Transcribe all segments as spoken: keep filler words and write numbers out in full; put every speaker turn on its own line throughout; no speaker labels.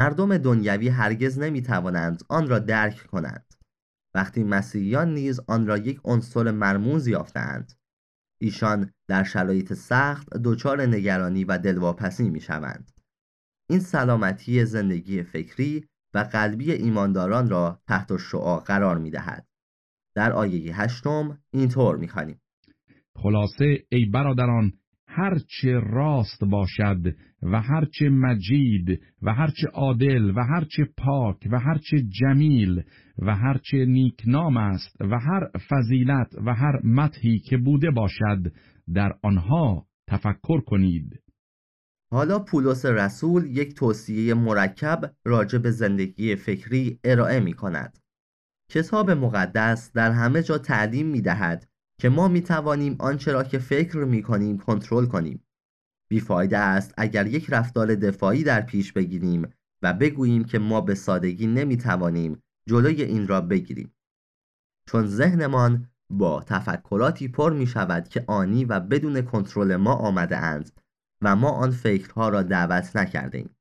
مردم دنیوی هرگز نمیتوانند آن را درک کنند، وقتی مسیحیان نیز آن را یک عنصر مرموز یافتند. ایشان در شرایط سخت دچار نگرانی و دلواپسی میشوند. این سلامتی زندگی فکری و قلبی ایمانداران را تحت الشعاع قرار میدهد. در آیه هشتم اینطور میخوانیم:
خلاصه ای برادران، هرچه راست باشد و هرچه مجید و هرچه عادل و هرچه پاک و هرچه جمیل و هرچه نیکنام است و هر فضیلت و هر مدحی که بوده باشد، در آنها تفکر کنید.
حالا پولس رسول یک توصیه مرکب راجع به زندگی فکری ارائه می کند. کتاب مقدس در همه جا تعلیم می دهد که ما می توانیم آنچه را که فکر می کنیم کنترل کنیم. بیفایده است اگر یک رفتار دفاعی در پیش بگیریم و بگوییم که ما به سادگی نمی توانیم جلوی این را بگیریم. چون ذهنمان با تفکراتی پر می شود که آنی و بدون کنترل ما آمده اند و ما آن فکرها را دعوت نکردیم.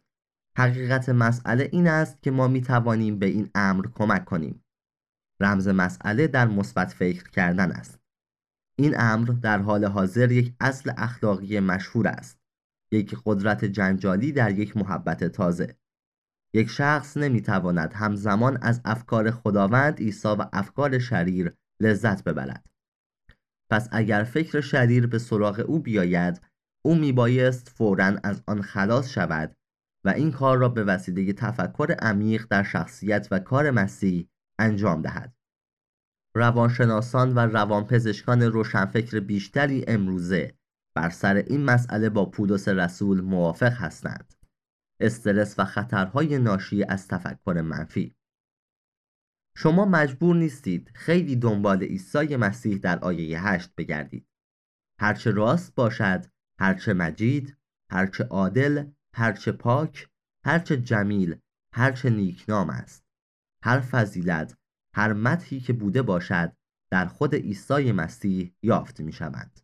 حقیقت مسئله این است که ما می توانیم به این امر کمک کنیم. رمز مسئله در مثبت فکر کردن است. این امر در حال حاضر یک اصل اخلاقی مشهور است. یک قدرت جنجالی در یک محبت تازه. یک شخص نمی تواند همزمان از افکار خداوند عیسی و افکار شریر لذت ببرد. پس اگر فکر شریر به سراغ او بیاید، او می بایست فوراً از آن خلاص شود و این کار را به وسیله تفکر عمیق در شخصیت و کار مسیح انجام دهد. روانشناسان و روانپزشکان روشنفکر بیشتری امروزه بر سر این مسئله با پولس رسول موافق هستند. استرس و خطرهای ناشی از تفکر منفی. شما مجبور نیستید خیلی دنبال عیسی مسیح در آیه هشت بگردید. هرچه راست باشد، هرچه مجید، هرچه عادل، هرچه پاک، هرچه جمیل، هرچه نیکنام است. هر فضیلت، هر مدحی که بوده باشد در خود عیسی مسیح یافت می شوند.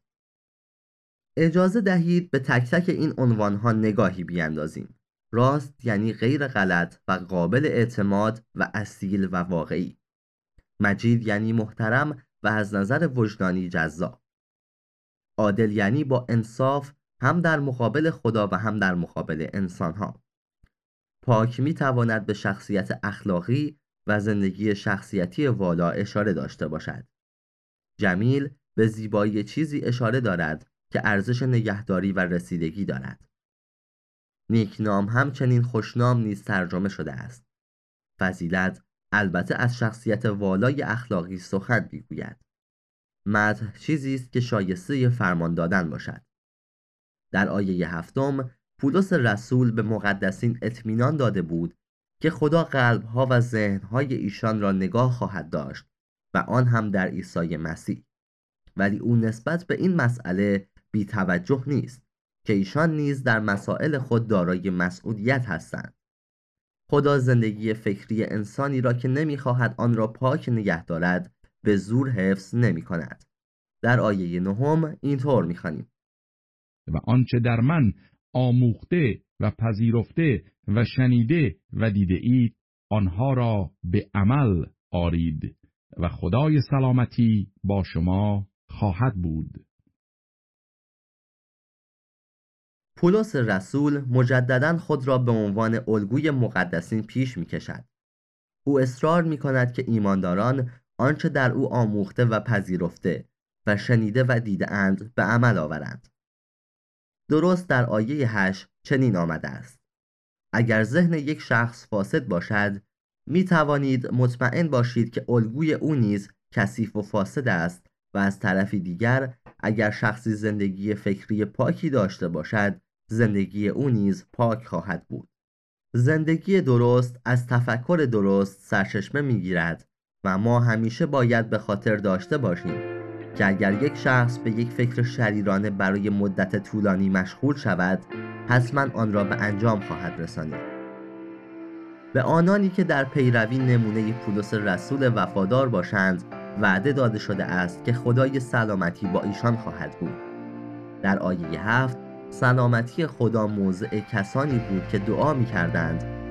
اجازه دهید به تک تک این عنوانها نگاهی بیاندازیم. راست یعنی غیر غلط و قابل اعتماد و اصیل و واقعی. مجید یعنی محترم و از نظر وجدانی جذاب. عادل یعنی با انصاف هم در مقابل خدا و هم در مقابل انسانها. پاک می تواند به شخصیت اخلاقی و زندگی شخصیتی والا اشاره داشته باشد. جمیل به زیبایی چیزی اشاره دارد که ارزش نگهداری و رسیدگی دارد. نیکنام همچنین خوشنام نیز ترجمه شده است. فضیلت البته از شخصیت والای اخلاقی سخن می‌گوید. مدح چیزی است که شایسته فرمان دادن باشد. در آیه هفتم پولس رسول به مقدسین اطمینان داده بود که خدا قلب‌ها و ذهن‌های ایشان را نگاه خواهد داشت و آن هم در عیسی مسیح. ولی او نسبت به این مسئله بی توجه نیست که ایشان نیز در مسائل خود دارای مسئولیت هستند. خدا زندگی فکری انسانی را که نمی‌خواهد آن را پاک نگه دارد به زور حفظ نمی‌کند. در آیه نهم اینطور می‌خوانیم:
و آنچه در من آموخته و پذیرفته و شنیده و دیده اید، آنها را به عمل آرید و خدای سلامتی با شما خواهد بود.
پولس رسول مجدداً خود را به عنوان الگوی مقدسین پیش می‌کشد. او اصرار می‌کند که ایمانداران آنچه در او آموخته و پذیرفته و شنیده و دیده اند به عمل آورند. درست در آیه هشت چنین آمده است: اگر ذهن یک شخص فاسد باشد، می توانید مطمئن باشید که الگوی او نیز کثیف و فاسد است و از طرفی دیگر اگر شخصی زندگی فکری پاکی داشته باشد، زندگی او نیز پاک خواهد بود. زندگی درست از تفکر درست سرچشمه می گیرد و ما همیشه باید به خاطر داشته باشیم که اگر یک شخص به یک فکر شریرانه برای مدت طولانی مشغول شود، حتما آن را به انجام خواهد رسانید. به آنانی که در پیروی نمونه پولس رسول وفادار باشند وعده داده شده است که خدای سلامتی با ایشان خواهد بود. در آیه هفت سلامتی خدا موضع کسانی بود که دعا می کردند